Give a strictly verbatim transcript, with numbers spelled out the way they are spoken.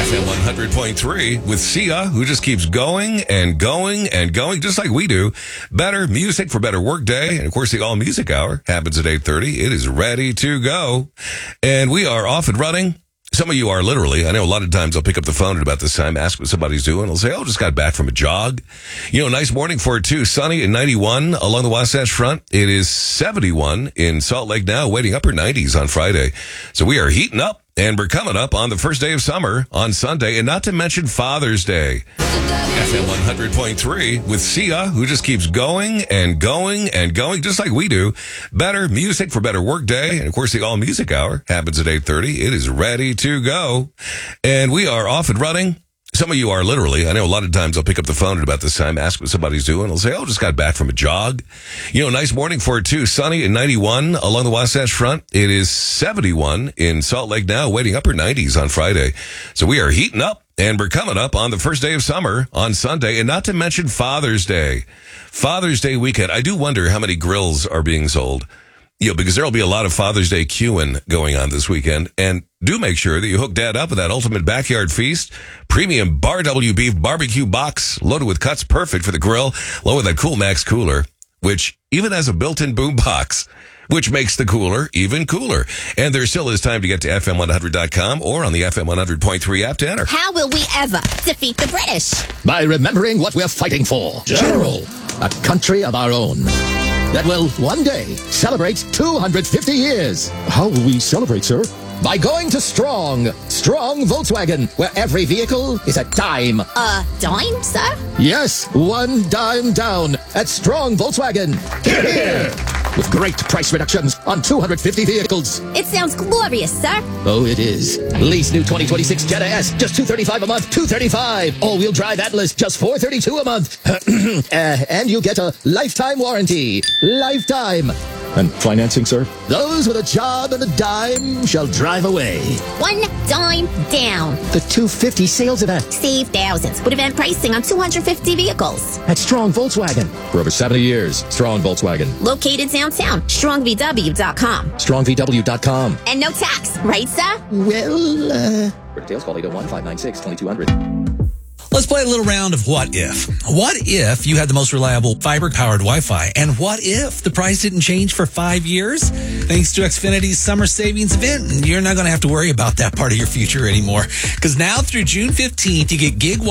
F M one hundred point three with Sia, who just keeps going and going and going, just like we do. Better music for better workday. And, of course, the All Music Hour happens at eight thirty. It is ready to go. And we are off and running. Some of you are literally. I know a lot of times I'll pick up the phone at about this time, ask what somebody's doing. They'll say, oh, just got back from a jog. You know, nice morning for it, too. Sunny at ninety-one along the Wasatch Front. It is seventy-one in Salt Lake now, waiting upper nineties on Friday. So we are heating up, and we're coming up on the first day of summer on Sunday, and not to mention Father's Day. F M one hundred point three with Sia, who just keeps going and going and going, just like we do. Better music for better workday. And, of course, the All Music Hour happens at eight thirty. It is ready to go. And we are off and running. Some of you are literally. I know a lot of times I'll pick up the phone at about this time, ask what somebody's doing. They'll say, oh, just got back from a jog. You know, nice morning for it, too. Sunny at ninety-one along the Wasatch Front. It is seventy-one in Salt Lake now, waiting upper nineties on Friday. So we are heating up, and we're coming up on the first day of summer on Sunday, and not to mention Father's Day. Father's Day weekend. I do wonder how many grills are being sold. You know, because there will be a lot of Father's Day queuing going on this weekend. And do make sure that you hook Dad up with that ultimate backyard feast. Premium Bar W beef barbecue box loaded with cuts, perfect for the grill, along with that Cool Max cooler, which even has a built-in boom box, which makes the cooler even cooler. And there still is time to get to F M one hundred dot com or on the F M one hundred point three app to enter. How will we ever defeat the British? By remembering what we're fighting for. General, a country of our own that will one day celebrate two hundred fifty years. How will we celebrate, sir? By going to Strong. Strong Volkswagen, where every vehicle is a dime. A dime, sir? Yes, one dime down at Strong Volkswagen. Here, here. With great price reductions on two hundred fifty vehicles. It sounds glorious, sir. Oh, it is. Lease new twenty twenty-six Jetta S, just two hundred thirty-five dollars a month. two hundred thirty-five dollars. All-wheel drive Atlas, just four hundred thirty-two dollars a month. uh, and you get a lifetime warranty. Lifetime. And financing, sir? Those with a job and a dime shall drive away. One dime down. The two hundred fifty sales event. Save thousands with event pricing on two hundred fifty vehicles. At Strong Volkswagen. For over seventy years, Strong Volkswagen. Located downtown. strong v w dot com. strong v w dot com. And no tax, right, sir? Well, uh... For details, call eight oh one, five nine six, two two zero zero. Let's play a little round of what if. What if you had the most reliable fiber-powered Wi-Fi? And what if the price didn't change for five years? Thanks to Xfinity's summer savings event, you're not going to have to worry about that part of your future anymore. Because now through June fifteenth, you get gig